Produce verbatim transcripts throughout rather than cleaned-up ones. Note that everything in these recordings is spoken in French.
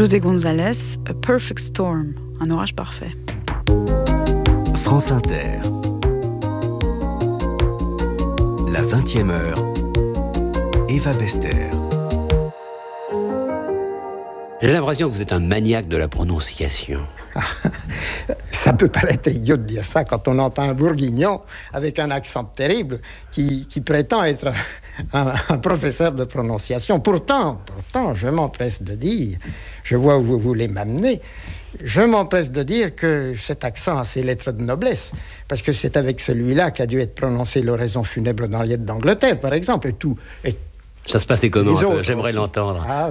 José González, A Perfect Storm, un orage parfait. France Inter. La vingtième heure. Eva Bester. J'ai l'impression que vous êtes un maniaque de la prononciation. Ça peut paraître idiot de dire ça quand on entend un bourguignon avec un accent terrible qui, qui prétend être un, un professeur de prononciation. Pourtant, pourtant, je m'empresse de dire, je vois où vous voulez m'amener, je m'empresse de dire que cet accent a ses lettres de noblesse, parce que c'est avec celui-là qu'a dû être prononcée l'oraison funèbre d'Henriette d'Angleterre, par exemple, et tout. Et ça se passait comment? J'aimerais l'entendre. Ah,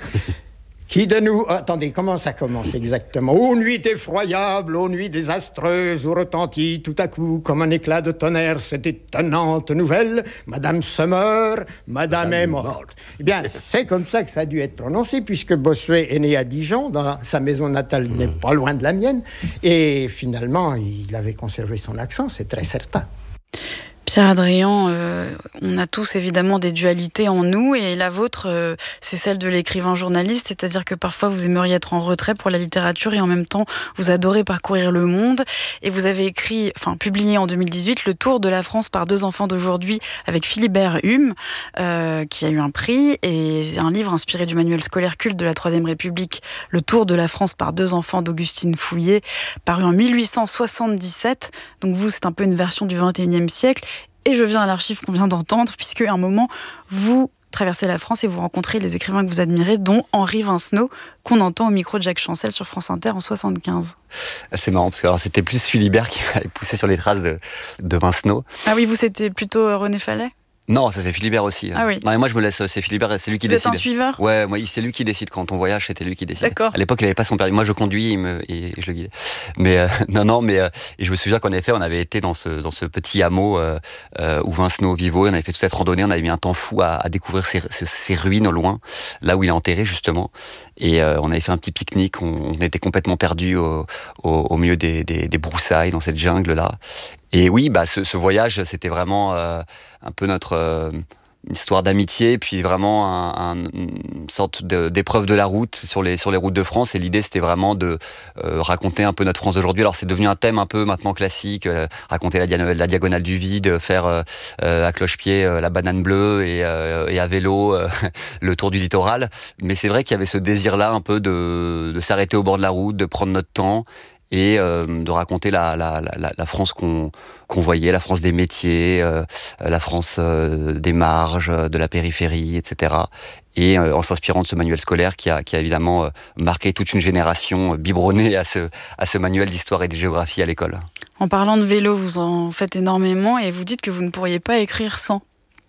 Qui de nous... Attendez, comment ça commence exactement? Ô nuit effroyable, ô nuit désastreuse, où retentit tout à coup, comme un éclat de tonnerre, cette étonnante nouvelle, Madame Summer, Madame, Madame est morte. Eh bien, c'est comme ça que ça a dû être prononcé, puisque Bossuet est né à Dijon, dans sa maison natale mmh. n'est pas loin de la mienne, et finalement, il avait conservé son accent, c'est très certain. Pierre-Adrien, euh, on a tous évidemment des dualités en nous, et la vôtre, euh, c'est celle de l'écrivain journaliste, c'est-à-dire que parfois vous aimeriez être en retrait pour la littérature et en même temps vous adorez parcourir le monde, et vous avez écrit, enfin publié en deux mille dix-huit, Le Tour de la France par deux enfants d'aujourd'hui avec Philibert Hume, euh, qui a eu un prix, et un livre inspiré du manuel scolaire culte de la Troisième République, Le Tour de la France par deux enfants d'Augustine Fouillé, paru en mille huit cent soixante-dix-sept. Donc vous, c'est un peu une version du vingt et unième siècle. Et je viens à l'archive qu'on vient d'entendre, puisque à un moment, vous traversez la France et vous rencontrez les écrivains que vous admirez, dont Henri Vincenot, qu'on entend au micro de Jacques Chancel sur France Inter en soixante-quinze. C'est marrant, parce que alors, c'était plus Philibert qui m'avait poussé sur les traces de, de Vincenot. Ah oui, vous, c'était plutôt René Fallet ? Non, ça c'est Philibert aussi. Ah oui. Non, mais moi je me laisse, c'est Philibert, c'est lui qui Vous décide. Vous êtes un suiveur ? Ouais, moi c'est lui qui décide quand on voyage, c'était lui qui décide. D'accord. À l'époque, il avait pas son permis. Moi je conduis, il me, et je le guidais. Mais euh, non, non, mais euh, et je me souviens qu'en effet, on avait été dans ce dans ce petit hameau euh, euh, où Vincenot vivait. On avait fait toute cette randonnée, on avait mis un temps fou à, à découvrir ces, ces ruines au loin, là où il est enterré justement. Et euh, on avait fait un petit pique-nique. On, on était complètement perdus au, au, au milieu des, des, des broussailles dans cette jungle là. Et oui, bah ce, ce voyage, c'était vraiment euh, un peu notre euh, une histoire d'amitié, puis vraiment un, un, une sorte de, d'épreuve de la route sur les, sur les routes de France. Et l'idée, c'était vraiment de euh, raconter un peu notre France d'aujourd'hui. Alors, c'est devenu un thème un peu maintenant classique, euh, raconter la, dia- la diagonale du vide, faire euh, à cloche-pied euh, la banane bleue et, euh, et à vélo euh, le tour du littoral. Mais c'est vrai qu'il y avait ce désir-là un peu de, de s'arrêter au bord de la route, de prendre notre temps et euh, de raconter la, la, la, la France qu'on, qu'on voyait, la France des métiers, euh, la France euh, des marges, de la périphérie, et cetera. Et euh, en s'inspirant de ce manuel scolaire qui a, qui a évidemment euh, marqué toute une génération euh, biberonnée à ce, à ce manuel d'histoire et de géographie à l'école. En parlant de vélo, vous en faites énormément et vous dites que vous ne pourriez pas écrire sans.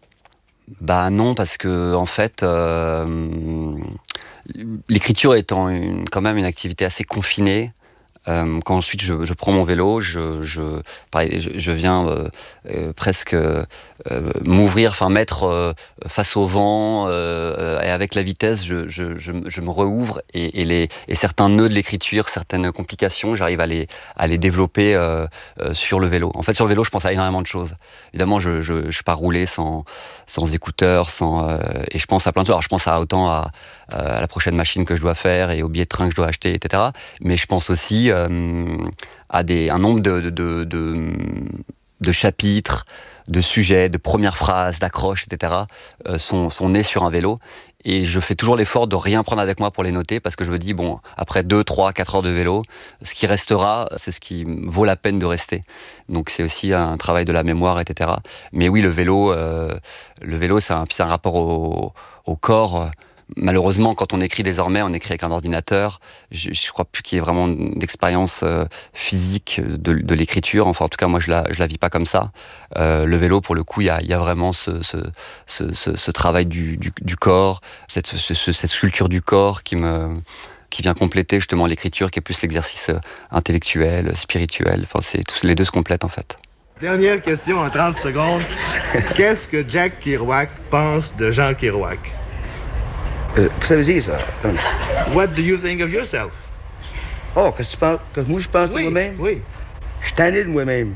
Bah non, parce que en fait, euh, l'écriture étant une, quand même une activité assez confinée, Euh, quand ensuite je, je prends mon vélo, je, je, pareil, je, je viens euh, euh, presque euh, m'ouvrir, enfin mettre euh, face au vent euh, et avec la vitesse, je, je, je, je me rouvre et, et, les, et certains nœuds de l'écriture, certaines complications, j'arrive à les, à les développer euh, euh, sur le vélo. En fait, sur le vélo, je pense à énormément de choses. Évidemment, je, je, je pars rouler sans, sans écouteurs, sans, euh, et je pense à plein de choses. Alors, je pense à autant à, à la prochaine machine que je dois faire et au billet de train que je dois acheter, et cetera. Mais je pense aussi euh, à des, un nombre de, de, de, de, de chapitres, de sujets, de premières phrases, d'accroches, et cetera, euh, sont, sont nés sur un vélo. Et je fais toujours l'effort de rien prendre avec moi pour les noter, parce que je me dis, bon, après deux, trois, quatre heures de vélo, ce qui restera, c'est ce qui vaut la peine de rester. Donc c'est aussi un travail de la mémoire, et cetera. Mais oui, le vélo, euh, le vélo, c'est un, c'est un rapport au, au corps. Malheureusement, quand on écrit désormais, on écrit avec un ordinateur. Je, je crois plus qu'il y ait vraiment d'expérience euh, physique de, de l'écriture. Enfin, en tout cas, moi, je la, je la vis pas comme ça. Euh, le vélo, pour le coup, il y a, il y a vraiment ce, ce, ce, ce, ce travail du, du, du corps, cette, ce, ce, cette sculpture du corps qui me, qui vient compléter justement l'écriture, qui est plus l'exercice intellectuel, spirituel. Enfin, c'est tous les deux se complètent en fait. Dernière question en trente secondes. Qu'est-ce que Jack Kerouac pense de Jean Kerouac? Euh, qu'est-ce que ça veut dire, ça? What do you think of yourself? Oh, qu'est-ce que tu penses? Que moi, je pense oui, de moi-même? Oui. Je suis tanné de moi-même.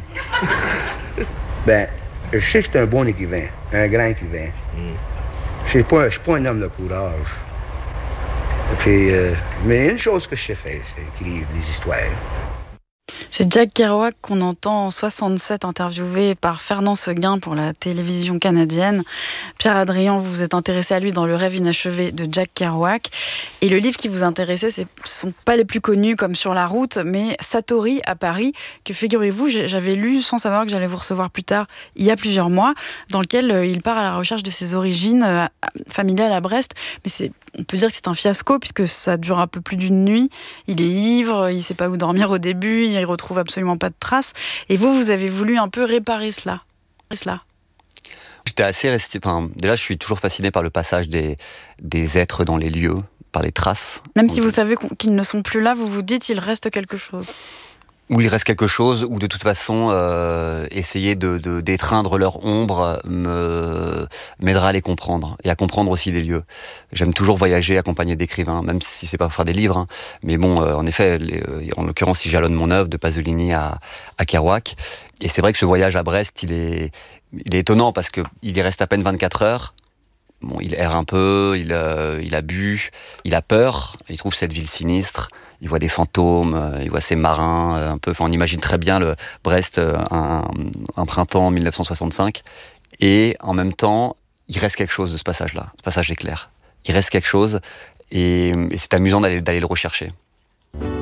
Ben, je sais que je suis un bon écrivain, un grand écrivain. Mm. Je ne suis pas un homme de courage. Puis, euh, mais une chose que je sais faire, c'est écrire des histoires. C'est Jack Kerouac qu'on entend en soixante-sept, interviewé par Fernand Seguin pour la télévision canadienne. Pierre Hadrian, vous vous êtes intéressé à lui dans Le rêve inachevé de Jack Kerouac. Et le livre qui vous intéressait, ce ne sont pas les plus connus comme Sur la route, mais Satori à Paris, que figurez-vous, j'avais lu sans savoir que j'allais vous recevoir plus tard, il y a plusieurs mois, dans lequel il part à la recherche de ses origines familiales à Brest. Mais c'est, on peut dire que c'est un fiasco puisque ça dure un peu plus d'une nuit. Il est ivre, il ne sait pas où dormir au début, il retrouve absolument pas de traces. Et vous, vous avez voulu un peu réparer cela. cela. J'étais assez resté. Enfin, déjà, je suis toujours fasciné par le passage des, des êtres dans les lieux, par les traces. Même si vous savez qu'ils ne sont plus là, vous vous dites il reste quelque chose. Où il reste quelque chose, ou de toute façon, euh, essayer de, de, d'étreindre leur ombre me, m'aidera à les comprendre, et à comprendre aussi les lieux. J'aime toujours voyager accompagné d'écrivains, même si c'est pas pour faire des livres, hein. Mais bon, euh, en effet, les, en l'occurrence, si jalonne mon œuvre, de Pasolini à, à Kerouac. Et c'est vrai que ce voyage à Brest, il est, il est étonnant, parce qu'il y reste à peine vingt-quatre heures. Bon, il erre un peu, il, euh, il a bu, il a peur, il trouve cette ville sinistre. Il voit des fantômes, il voit ces marins, un peu. Enfin, on imagine très bien le Brest, un, un printemps mille neuf cent soixante-cinq. Et en même temps, il reste quelque chose de ce passage-là. Ce passage est clair. Il reste quelque chose, et, et c'est amusant d'aller, d'aller le rechercher.